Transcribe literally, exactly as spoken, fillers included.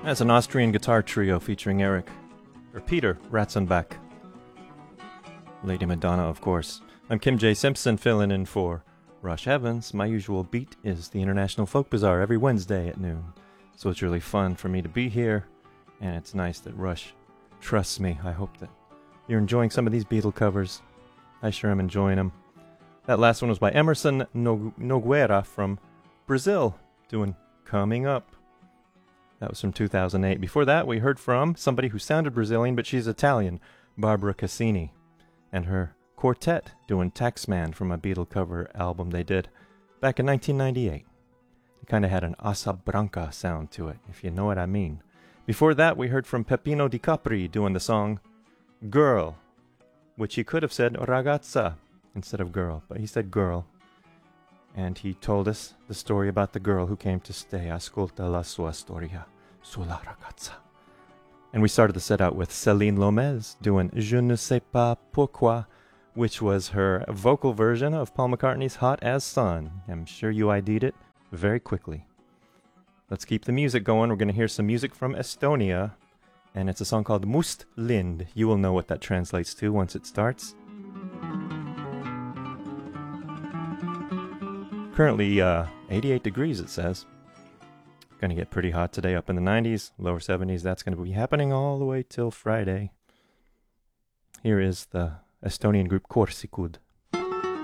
That's an Austrian guitar trio featuring Eric, or Peter Ratzenbach. Lady Madonna, of course. I'm Kim J. Simpson, filling in for Rush Evans. My usual beat is the International Folk Bazaar every Wednesday at noon. So it's really fun for me to be here, and it's nice that Rush trusts me. I hope that you're enjoying some of these Beatle covers. I sure am enjoying them. That last one was by Emerson no- Nogueira from Brazil, doing Coming Up. That was from two thousand eight. Before that, we heard from somebody who sounded Brazilian, but she's Italian, Barbara Cassini, and her quartet doing Taxman from a Beatle cover album they did back in nineteen ninety-eight. It kind of had an Asa Branca sound to it, if you know what I mean. Before that, we heard from Peppino Di Capri doing the song Girl, which he could have said ragazza instead of girl, but he said girl. And he told us the story about the girl who came to stay. Ascolta la sua storia sulla ragazza. And we started the set out with Céline Lomez doing Je ne sais pas pourquoi, which was her vocal version of Paul McCartney's Hot as Sun. I'm sure you I D'd it very quickly. Let's keep the music going. We're going to hear some music from Estonia, and it's a song called Must Lind. You will know what that translates to once it starts. Currently uh, eighty-eight degrees, it says. Going to get pretty hot today, up in the nineties, lower seventies. That's going to be happening all the way till Friday. Here is the Estonian group Korsikud.